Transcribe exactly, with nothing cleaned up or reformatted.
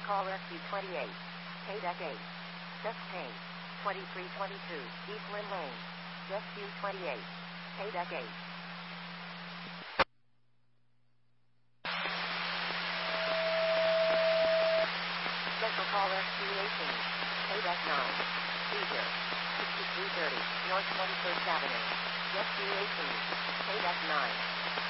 Call S U twenty-eight. Paydeck eight. Just Payne. twenty-three twenty-two. East Lynn Lane. S U twenty-eight. Paydeck eight. Central Call S U eighteen. Paydeck nine. Seizure. sixty-three thirty. North twenty-first Avenue. S U eighteen. Paydeck nine.